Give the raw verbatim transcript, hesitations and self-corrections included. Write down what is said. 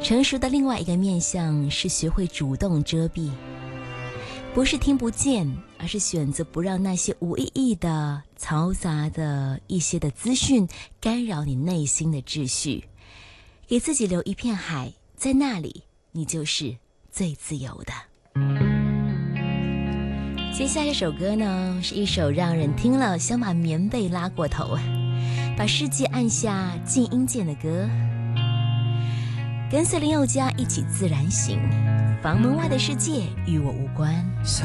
成熟的另外一个面向是学会主动遮蔽，不是听不见，而是选择不让那些无意义的、嘈杂的一些的资讯干扰你内心的秩序，给自己留一片海，在那里你就是最自由的。接下来这首歌呢，是一首让人听了想把棉被拉过头，把世界按下静音键的歌。跟随林宥嘉一起自然醒，房门外的世界与我无关。